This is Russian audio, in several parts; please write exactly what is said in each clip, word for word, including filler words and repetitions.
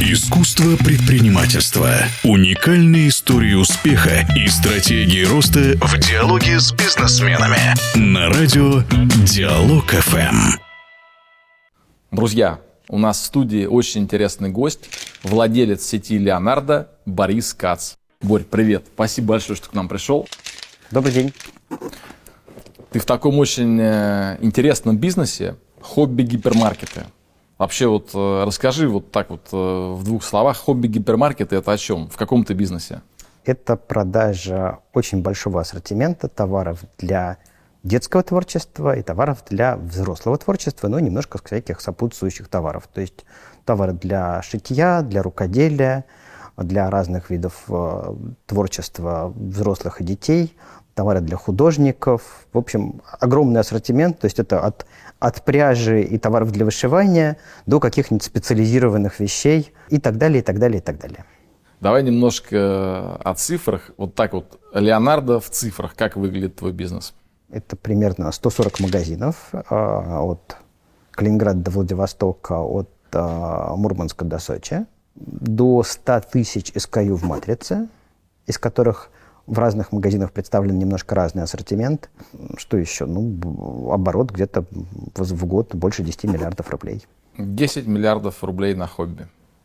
Искусство предпринимательства. Уникальные истории успеха и стратегии роста в диалоге с бизнесменами. На радио Диалог эф эм. Друзья, у нас в студии очень интересный гость, владелец сети Leonardo Борис Кац. Борь, привет. Спасибо большое, что к нам пришел. Добрый день. Ты в таком очень интересном бизнесе, хобби-гипермаркеты. Вообще вот расскажи вот так вот в двух словах, хобби-гипермаркеты это о чем? В каком ты бизнесе? Это продажа очень большого ассортимента товаров для детского творчества и товаров для взрослого творчества, но немножко всяких сопутствующих товаров. То есть товары для шитья, для рукоделия, для разных видов э, творчества взрослых и детей, товары для художников. В общем, огромный ассортимент. То есть это от, от пряжи и товаров для вышивания до каких-нибудь специализированных вещей и так далее, и так далее, и так далее. Давай немножко о цифрах. Вот так вот, Leonardo в цифрах. Как выглядит твой бизнес? Это примерно сто сорок магазинов э, от Калининграда до Владивостока, от э, Мурманска до Сочи, до ста тысяч эс ка ю в матрице, из которых в разных магазинах представлен немножко разный ассортимент. Что еще? Ну, оборот где-то в год больше десяти миллиардов рублей. десять миллиардов рублей на хобби.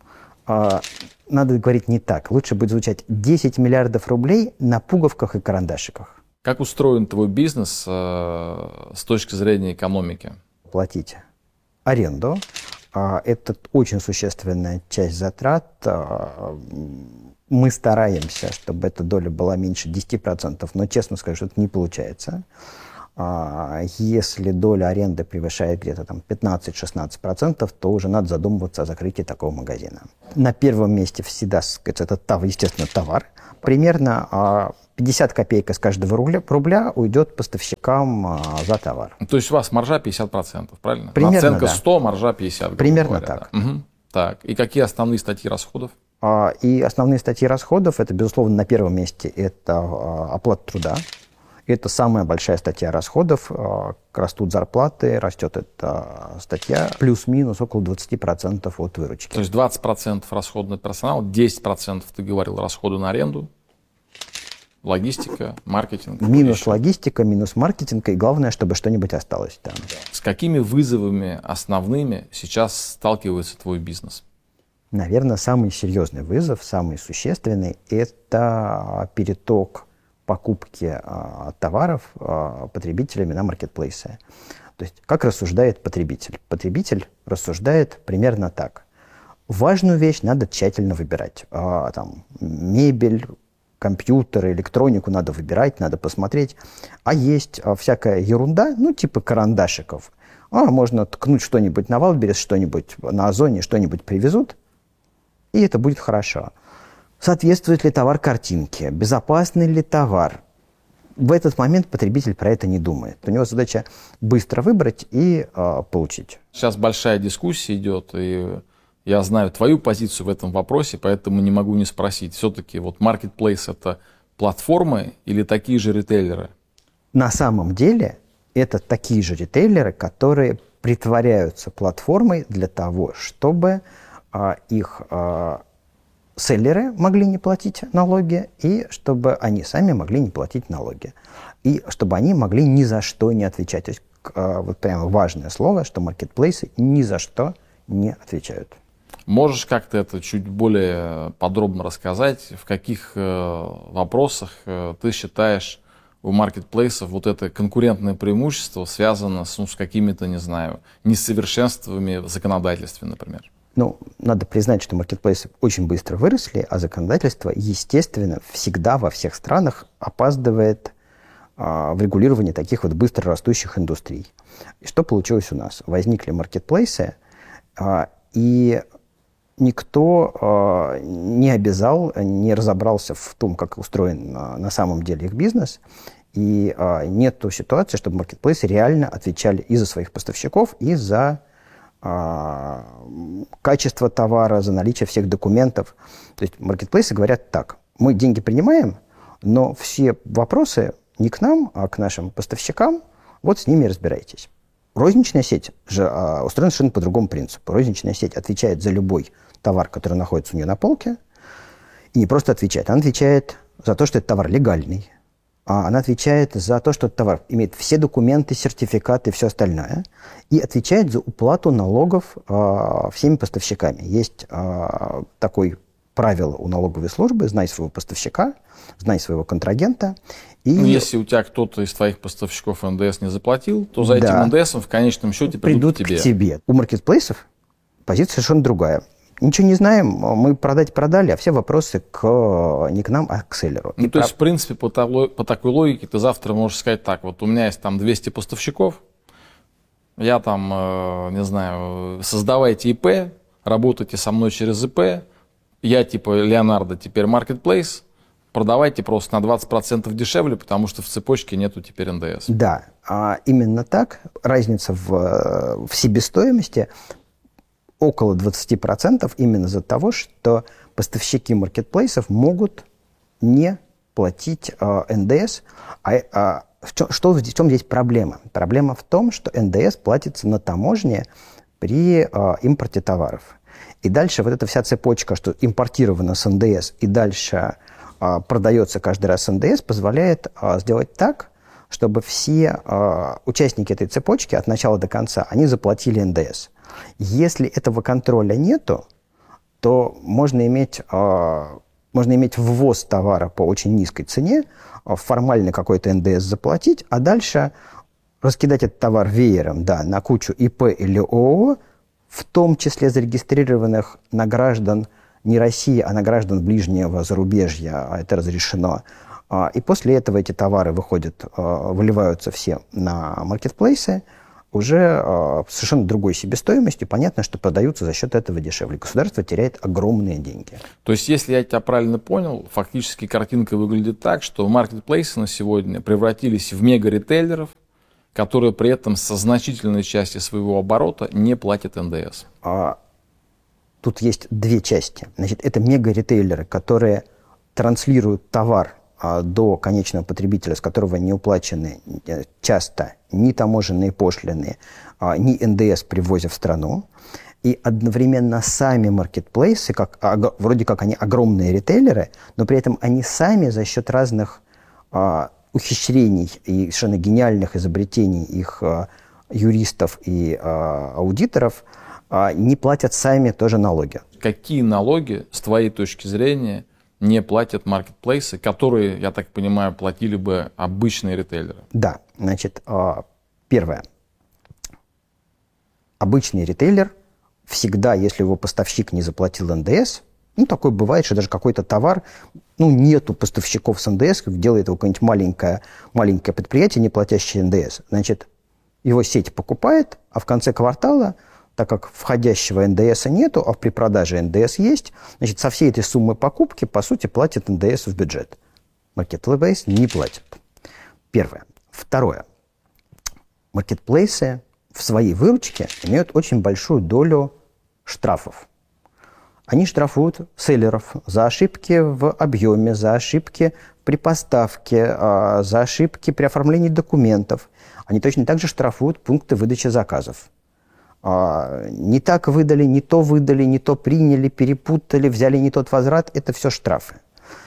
А, надо говорить не так. Лучше будет звучать десять миллиардов рублей на пуговках и карандашиках. Как устроен твой бизнес э, с точки зрения экономики? Платить аренду. А, это очень существенная часть затрат. А, мы стараемся, чтобы эта доля была меньше десяти процентов, но, честно скажу, что это не получается. А, если доля аренды превышает где-то там пятнадцать-шестнадцать процентов, то уже надо задумываться о закрытии такого магазина. На первом месте всегда, это, естественно, товар. Примерно а, пятьдесят копеек из каждого рубля, рубля уйдет поставщикам а, за товар. То есть у вас маржа пятьдесят процентов, правильно? Примерно, Наценка да. сто, маржа пятьдесят. Примерно говоря, так. Да. Угу. Так. И какие основные статьи расходов? А, и основные статьи расходов, это, безусловно, на первом месте это а, оплата труда. Это самая большая статья расходов. А, растут зарплаты, растет эта статья плюс-минус около двадцати процентов от выручки. То есть двадцать процентов расходы на персонал, десять процентов, ты говорил, расходы на аренду, логистика, маркетинг. Минус логистика, минус маркетинг, и главное, чтобы что-нибудь осталось там. С какими вызовами основными сейчас сталкивается твой бизнес? Наверное, самый серьезный вызов, самый существенный, это переток покупки а, товаров а, потребителями на маркетплейсе. То есть, как рассуждает потребитель? Потребитель рассуждает примерно так. Важную вещь надо тщательно выбирать. А, там, мебель, компьютеры, электронику надо выбирать, надо посмотреть. А есть а, всякая ерунда, ну, типа карандашиков. А, можно ткнуть что-нибудь на Валберес, что-нибудь на Озоне, что-нибудь привезут, и это будет хорошо. Соответствует ли товар картинке? Безопасный ли товар? В этот момент потребитель про это не думает. У него задача быстро выбрать и э, получить. Сейчас большая дискуссия идет, и я знаю твою позицию в этом вопросе, поэтому не могу не спросить. Все-таки вот Marketplace — это платформы или такие же ритейлеры? На самом деле это такие же ритейлеры, которые притворяются платформой для того, чтобы э, их... Э, селлеры могли не платить налоги, и чтобы они сами могли не платить налоги. И чтобы они могли ни за что не отвечать. То есть вот прямо важное слово, что маркетплейсы ни за что не отвечают. Можешь как-то это чуть более подробно рассказать? В каких э, вопросах э, ты считаешь у маркетплейсов вот это конкурентное преимущество связано с, ну, с какими-то, не знаю, несовершенствами в законодательстве, например? Ну, надо признать, что маркетплейсы очень быстро выросли, а законодательство, естественно, всегда во всех странах опаздывает а, в регулировании таких вот быстро растущих индустрий. И что получилось у нас? Возникли маркетплейсы, а, и никто а, не обязал, не разобрался в том, как устроен а, на самом деле их бизнес, и а, нет ситуации, чтобы маркетплейсы реально отвечали и за своих поставщиков, и за качество товара, за наличие всех документов. То есть маркетплейсы говорят так: мы деньги принимаем, но все вопросы не к нам, а к нашим поставщикам, вот с ними разбирайтесь. Розничная сеть же а, устроена совершенно по другому принципу. Розничная сеть отвечает за любой товар, который находится у нее на полке, и не просто отвечает. Она отвечает за то, что этот товар легальный. А она отвечает за то, что этот товар имеет все документы, сертификаты и все остальное. И отвечает за уплату налогов э, всеми поставщиками. Есть э, такое правило у налоговой службы: знай своего поставщика, знай своего контрагента. И... Ну, если у тебя кто-то из твоих поставщиков эн дэ эс не заплатил, то за да. этим эн дэ эсом в конечном счете придут, придут к тебе. к тебе. У маркетплейсов позиция совершенно другая. Ничего не знаем, мы продать продали, а все вопросы к, не к нам, а к селлеру. Ну, и то про... есть, в принципе, по, того, по такой логике ты завтра можешь сказать так: вот у меня есть там двести поставщиков, я там, э, не знаю, создавайте и пэ, работайте со мной через и пэ, я типа Леонардо теперь маркетплейс, продавайте просто на двадцать процентов дешевле, потому что в цепочке нету теперь эн дэ эс. Да, а именно так. Разница в, в себестоимости около двадцать процентов именно из-за того, что поставщики маркетплейсов могут не платить э, эн дэ эс. А, а, в, чем, что, в чем здесь проблема? Проблема в том, что эн дэ эс платится на таможне при э, импорте товаров. И дальше вот эта вся цепочка, что импортировано с эн дэ эс и дальше э, продается каждый раз с эн дэ эс, позволяет э, сделать так, чтобы все э, участники этой цепочки от начала до конца, они заплатили эн дэ эс. Если этого контроля нету, то можно иметь, э, можно иметь ввоз товара по очень низкой цене, э, формально какой-то эн дэ эс заплатить, а дальше раскидать этот товар веером, да, на кучу и пэ или о о о, в том числе зарегистрированных на граждан не России, а на граждан ближнего зарубежья, а это разрешено. Э, и после этого эти товары выходят, э, выливаются все на маркетплейсы, уже э, совершенно другой себестоимостью. Понятно, что продаются за счет этого дешевле. Государство теряет огромные деньги. То есть, если я тебя правильно понял, фактически картинка выглядит так, что маркетплейсы на сегодня превратились в мега-ритейлеров, которые при этом со значительной части своего оборота не платят эн дэ эс. А, тут есть две части. Значит, это мега-ритейлеры, которые транслируют товар до конечного потребителя, с которого не уплачены часто ни таможенные пошлины, ни эн дэ эс при ввозе в страну. И одновременно сами маркетплейсы, как, вроде как они огромные ритейлеры, но при этом они сами за счет разных а, ухищрений и совершенно гениальных изобретений их а, юристов и а, аудиторов а, не платят сами тоже налоги. Какие налоги, с твоей точки зрения, не платят маркетплейсы, которые, я так понимаю, платили бы обычные ритейлеры? Да, значит, первое. Обычный ритейлер всегда, если его поставщик не заплатил эн дэ эс, ну, такое бывает, что даже какой-то товар, ну, нету поставщиков с эн дэ эс, делает его какое-нибудь маленькое, маленькое предприятие, не платящее эн дэ эс. Значит, его сеть покупает, а в конце квартала, так как входящего эн дэ эса нету, а при продаже эн дэ эс есть, значит, со всей этой суммы покупки, по сути, платит эн дэ эс в бюджет. Маркетплейс не платит. Первое. Второе. Маркетплейсы в своей выручке имеют очень большую долю штрафов. Они штрафуют селлеров за ошибки в объеме, за ошибки при поставке, за ошибки при оформлении документов. Они точно так же штрафуют пункты выдачи заказов. Не так выдали, не то выдали, не то приняли, перепутали, взяли не тот возврат. Это все штрафы.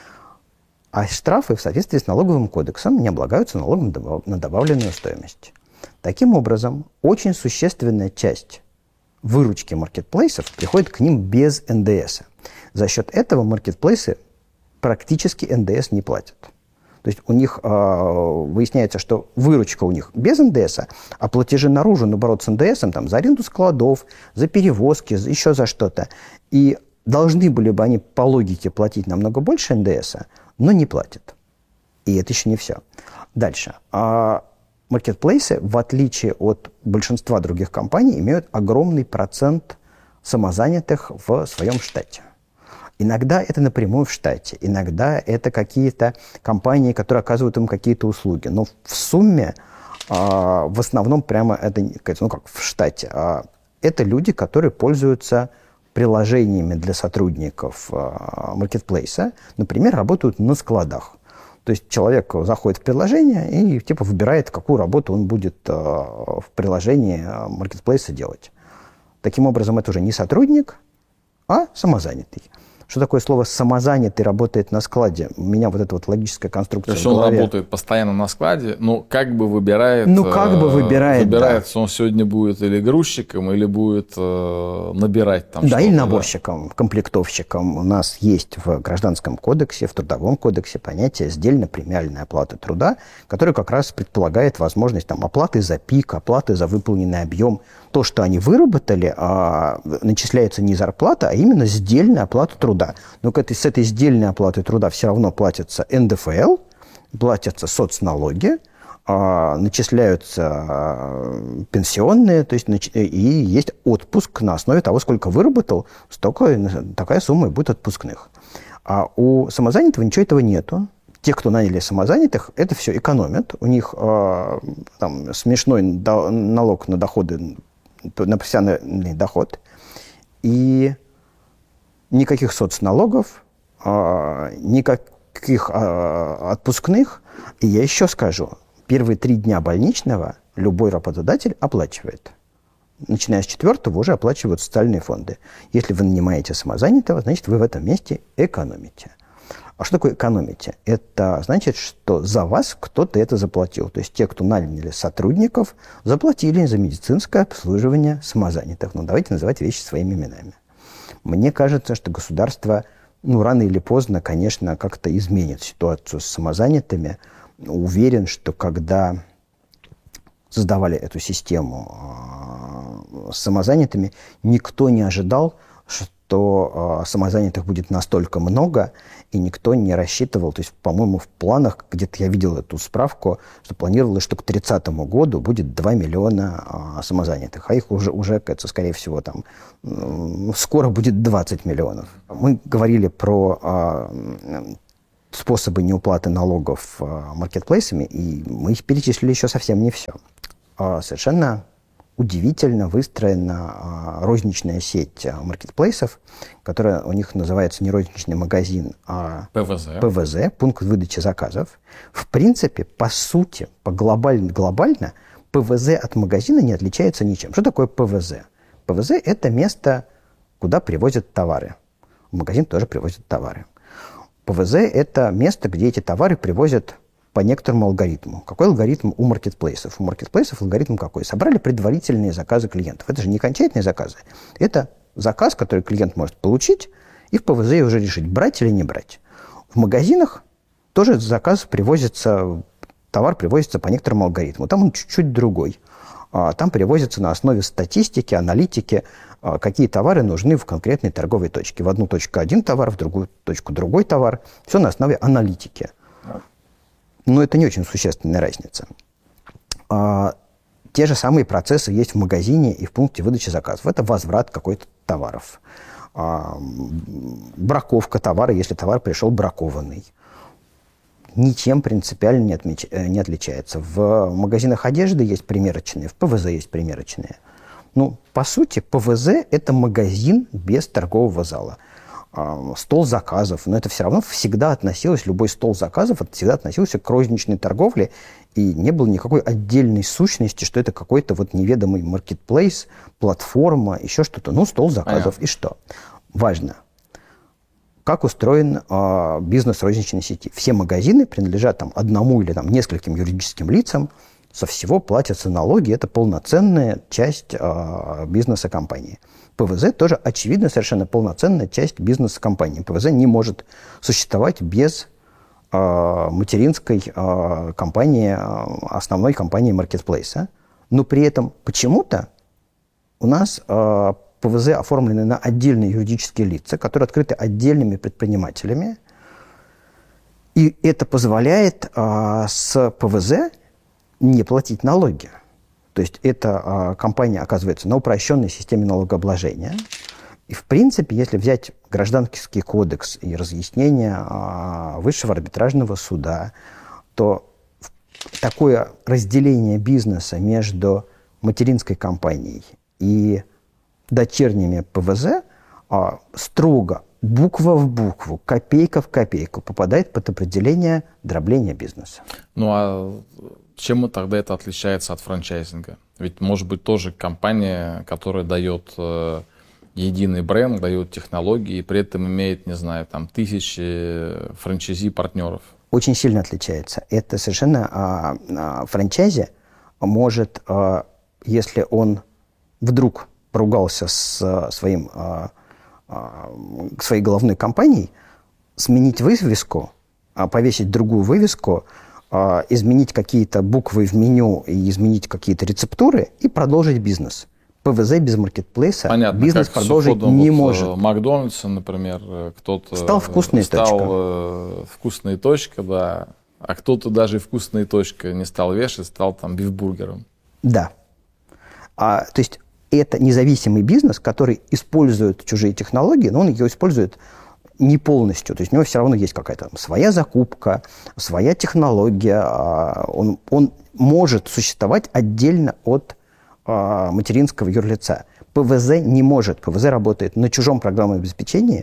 А штрафы в соответствии с налоговым кодексом не облагаются налогом на добавленную стоимость. Таким образом, очень существенная часть выручки маркетплейсов приходит к ним без эн дэ эса. За счет этого маркетплейсы практически эн дэ эс не платят. То есть у них э, выясняется, что выручка у них без эн дэ эса, а платежи наружу, наоборот, с эн дэ эсом, там, за аренду складов, за перевозки, за, еще за что-то. И должны были бы они по логике платить намного больше эн дэ эса, но не платят. И это еще не все. Дальше. А маркетплейсы, в отличие от большинства других компаний, имеют огромный процент самозанятых в своем штате. Иногда это напрямую в штате, иногда это какие-то компании, которые оказывают им какие-то услуги. Но в сумме, э, в основном, прямо это, ну как в штате, э, это люди, которые пользуются приложениями для сотрудников э, маркетплейса, например, работают на складах. То есть человек заходит в приложение и типа выбирает, какую работу он будет э, в приложении маркетплейса делать. Таким образом, это уже не сотрудник, а самозанятый. Что такое слово «самозанятый» работает на складе? У меня вот эта вот логическая конструкция. То есть он работает постоянно на складе, но как бы выбирает... Ну, как бы выбирает, Выбирает, да. что он сегодня будет или грузчиком, или будет э, набирать там да, что-то. Или наборщиком, да. комплектовщиком. У нас есть в Гражданском кодексе, в Трудовом кодексе понятие «сдельно-премиальная оплата труда», которое как раз предполагает возможность там, оплаты за пик, оплаты за выполненный объем. То, что они выработали, а, начисляется не зарплата, а именно сдельная оплата труда. Но к этой, с этой сдельной оплатой труда все равно платится эн дэ эф эл, платятся соцналоги, а, начисляются а, пенсионные, то есть, и есть отпуск на основе того, сколько выработал, столько, такая сумма и будет отпускных. А у самозанятого ничего этого нету. Те, кто наняли самозанятых, это все экономят. У них а, там, смешной налог на доходы, на профессиональный доход. И никаких соцналогов, никаких отпускных. И я еще скажу, первые три дня больничного любой работодатель оплачивает. Начиная с четвертого уже оплачивают социальные фонды. Если вы нанимаете самозанятого, значит, вы в этом месте экономите. А что такое экономите? Это значит, что за вас кто-то это заплатил. То есть те, кто наняли сотрудников, заплатили за медицинское обслуживание самозанятых. Ну, давайте называть вещи своими именами. Мне кажется, что государство, ну, рано или поздно, конечно, как-то изменит ситуацию с самозанятыми. Уверен, что когда создавали эту систему с самозанятыми, никто не ожидал, что самозанятых будет настолько много, и никто не рассчитывал. То есть, по-моему, в планах, где-то я видел эту справку, что планировалось, что к тридцатому году будет два миллиона самозанятых, а их уже, уже кажется, скорее всего, там, скоро будет двадцать миллионов. Мы говорили про способы неуплаты налогов маркетплейсами, и мы их перечислили еще совсем не все. Совершенно удивительно выстроена розничная сеть маркетплейсов, которая у них называется не розничный магазин, а пэ вэ зэ, пэ вэ зэ, пункт выдачи заказов. В принципе, по сути, по глобально, глобально, пэ вэ зэ от магазина не отличается ничем. Что такое пэ вэ зэ? пэ вэ зэ – это место, куда привозят товары. В магазин тоже привозят товары. пэ вэ зэ – это место, где эти товары привозят по некоторому алгоритму. Какой алгоритм у маркетплейсов? У маркетплейсов алгоритм какой? Собрали предварительные заказы клиентов. Это же не окончательные заказы. Это заказ, который клиент может получить, и в пэ вэ зэ уже решить, брать или не брать. В магазинах тоже заказ привозится, товар привозится по некоторому алгоритму. Там он чуть-чуть другой. Там привозится на основе статистики, аналитики, какие товары нужны в конкретной торговой точке. В одну точку один товар, в другую точку другой товар. Все на основе аналитики. Но это не очень существенная разница. А, те же самые процессы есть в магазине и в пункте выдачи заказов. Это возврат какой-то товаров. А, браковка товара, если товар пришел бракованный. Ничем принципиально не, отмеч... не отличается. В магазинах одежды есть примерочные, в пэ вэ зэ есть примерочные. Ну, по сути, пэ вэ зэ – это магазин без торгового зала. Стол заказов, но это все равно всегда относилось, любой стол заказов это всегда относился к розничной торговле, и не было никакой отдельной сущности, что это какой-то вот неведомый маркетплейс, платформа, еще что-то. Ну, стол заказов. Понятно. И что? Важно. Как устроен э, бизнес розничной сети? Все магазины принадлежат там, одному или там, нескольким юридическим лицам, со всего платятся налоги, это полноценная часть э, бизнеса компании. пэ вэ зэ тоже, очевидно, совершенно полноценная часть бизнеса компании. пэ вэ зэ не может существовать без э, материнской э, компании, э, основной компании маркетплейса. Но при этом почему-то у нас э, пэ вэ зэ оформлены на отдельные юридические лица, которые открыты отдельными предпринимателями. И это позволяет э, с пэ вэ зэ не платить налоги. То есть эта а, компания оказывается на упрощенной системе налогообложения. И, в принципе, если взять Гражданский кодекс и разъяснения а, Высшего арбитражного суда, то такое разделение бизнеса между материнской компанией и дочерними пэ вэ зэ а, строго, буква в букву, копейка в копейку попадает под определение дробления бизнеса. Ну а чем тогда это отличается от франчайзинга? Ведь может быть тоже компания, которая дает э, единый бренд, дает технологии, и при этом имеет, не знаю, там тысячи франчайзи-партнеров? Очень сильно отличается. Это совершенно а, а, франчайзи может, а, если он вдруг поругался с а, своим, а, а, своей головной компанией, сменить вывеску, а, повесить другую вывеску, а, изменить какие-то буквы в меню и изменить какие-то рецептуры и продолжить бизнес. ПВЗ без маркетплейса Понятно, бизнес продолжить не вот может. Макдональдса, например, кто-то стал вкусная стал точка. вкусная точка, да, а кто-то даже вкусная точка не стал вешать, стал там бифбургером. Да. А, то есть это независимый бизнес, который использует чужие технологии, но он ее использует не полностью. То есть у него все равно есть какая-то своя закупка, своя технология. Он, он может существовать отдельно от материнского юрлица. ПВЗ не может. ПВЗ работает на чужом программном обеспечении.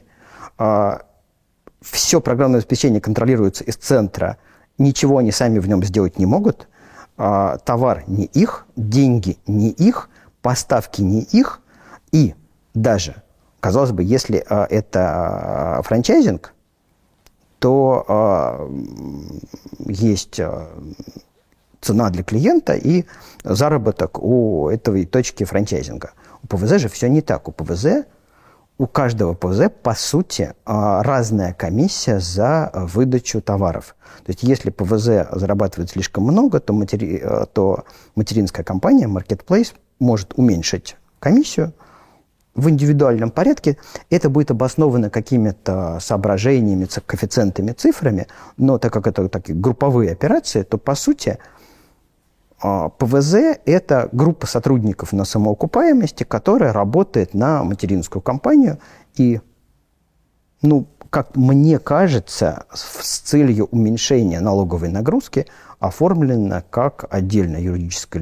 Все программное обеспечение контролируется из центра. Ничего они сами в нем сделать не могут. Товар не их, деньги не их, поставки не их. И даже, казалось бы, если это франчайзинг, то есть цена для клиента и заработок у этой точки франчайзинга. У ПВЗ же все не так. У ПВЗ, у каждого ПВЗ, по сути, разная комиссия за выдачу товаров. То есть, если ПВЗ зарабатывает слишком много, то, матери... то материнская компания, Marketplace, может уменьшить комиссию в индивидуальном порядке. Это будет обосновано какими-то соображениями, коэффициентами, цифрами, но так как это такие групповые операции, то, по сути, ПВЗ – это группа сотрудников на самоокупаемости, которая работает на материнскую компанию и, ну, как мне кажется, с целью уменьшения налоговой нагрузки оформлена как отдельное юридическое